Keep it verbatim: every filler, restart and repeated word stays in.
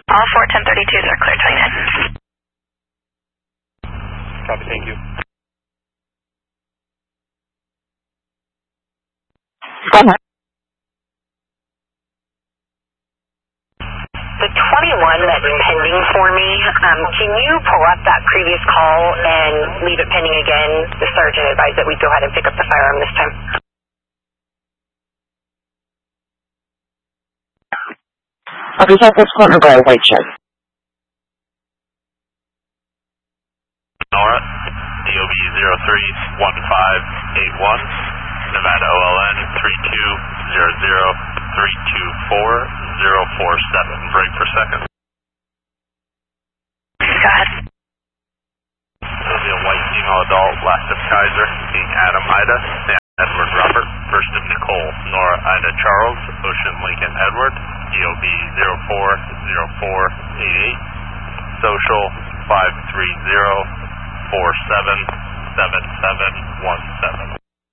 All four ten thirty-twos are clear twenty-nine. Copy, thank you. Go ahead. The twenty-one that's pending for me, um, can you pull up that previous call and leave it pending again? The sergeant advised that we go ahead and pick up the firearm this time. Okay, so this corner go white shirt. Nora, D O B zero three one five eight one, Nevada O L N three two zero zero three two four zero four seven. Break per second. Go ahead. There'll be a white female adult, last of Kaiser, being Adam Ida, Sam Edward Robert, first of Nicole, Nora Ida Charles, Ocean Lincoln Edward, D O B zero four zero four eight eight, social five three zero four seven seven seven one seven.